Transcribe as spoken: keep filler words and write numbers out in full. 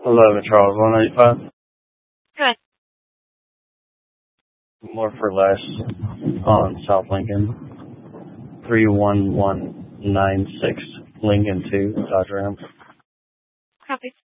eleven Charles, one eighty-five. Good. More for less on South Lincoln. three one one nine six Lincoln two, Dodge Ram. Copy.